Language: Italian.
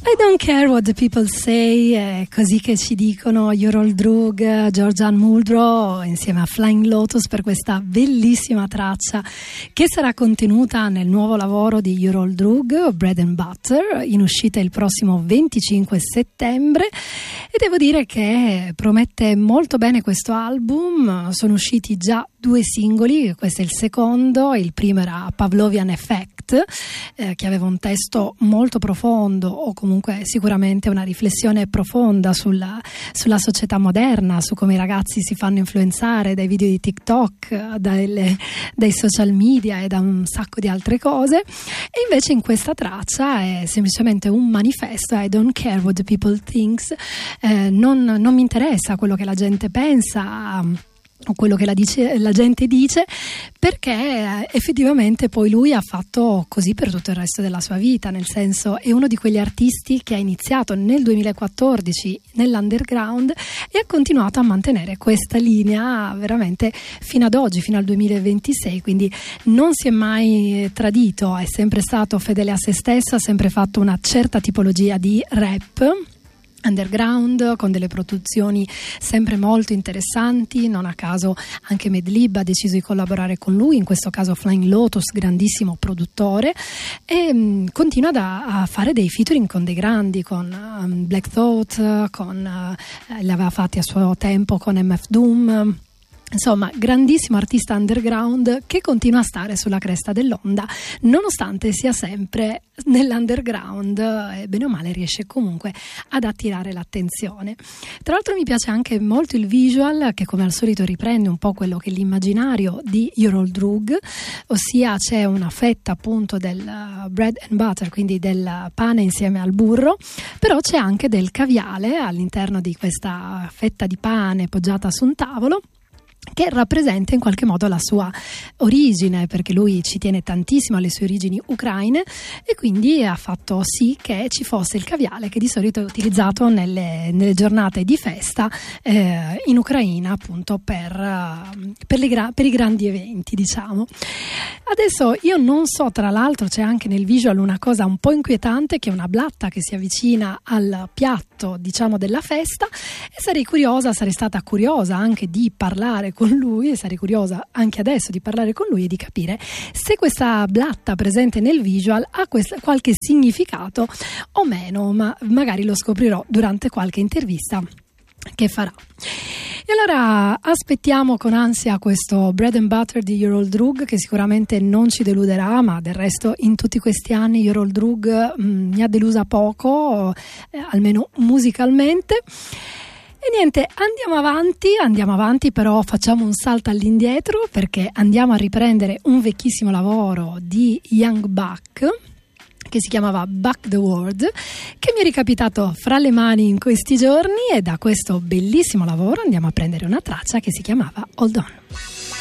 I don't care what the people say, è così che ci dicono Jurol Drug, Georgian Muldrow insieme a Flying Lotus per questa bellissima traccia che sarà contenuta nel nuovo lavoro di Jurol Drug, Bread and Butter, in uscita il prossimo 25 settembre, e devo dire che promette molto bene questo album. Sono usciti già 2 singoli, questo è il secondo, il primo era Pavlovian Effect, che aveva un testo molto profondo, o comunque sicuramente una riflessione profonda sulla società moderna, su come i ragazzi si fanno influenzare dai video di TikTok, dai social media e da un sacco di altre cose. E invece in questa traccia è semplicemente un manifesto: I don't care what the people thinks, non mi interessa quello che la gente pensa o quello che la gente dice, perché effettivamente poi lui ha fatto così per tutto il resto della sua vita, nel senso è uno di quegli artisti che ha iniziato nel 2014 nell'underground e ha continuato a mantenere questa linea veramente fino ad oggi, fino al 2026, quindi non si è mai tradito, è sempre stato fedele a se stesso, ha sempre fatto una certa tipologia di rap underground con delle produzioni sempre molto interessanti. Non a caso anche Madlib ha deciso di collaborare con lui, in questo caso Flying Lotus, grandissimo produttore, e continua a fare dei featuring con dei grandi, con Black Thought, li aveva fatti a suo tempo con MF Doom. Insomma, grandissimo artista underground che continua a stare sulla cresta dell'onda, nonostante sia sempre nell'underground, e bene o male riesce comunque ad attirare l'attenzione. Tra l'altro mi piace anche molto il visual, che come al solito riprende un po' quello che è l'immaginario di Jurol Drug, ossia c'è una fetta appunto del bread and butter, quindi del pane insieme al burro, però c'è anche del caviale all'interno di questa fetta di pane poggiata su un tavolo, che rappresenta in qualche modo la sua origine, perché lui ci tiene tantissimo alle sue origini ucraine e quindi ha fatto sì che ci fosse il caviale, che di solito è utilizzato nelle giornate di festa in Ucraina, appunto per i grandi eventi, diciamo. Adesso io non so, tra l'altro c'è anche nel visual una cosa un po' inquietante, che è una blatta che si avvicina al piatto, diciamo, della festa, e sarei stata curiosa anche di parlare con lui, e sarei curiosa anche adesso di parlare con lui e di capire se questa blatta presente nel visual ha qualche significato o meno, ma magari lo scoprirò durante qualche intervista che farà. E allora aspettiamo con ansia questo Bread and Butter di Jurol Drug, che sicuramente non ci deluderà, ma del resto in tutti questi anni Jurol Drug mi ha delusa poco, almeno musicalmente. E niente, andiamo avanti, però facciamo un salto all'indietro, perché andiamo a riprendere un vecchissimo lavoro di Young Buck che si chiamava Buck the World, che mi è ricapitato fra le mani in questi giorni, e da questo bellissimo lavoro andiamo a prendere una traccia che si chiamava Hold On.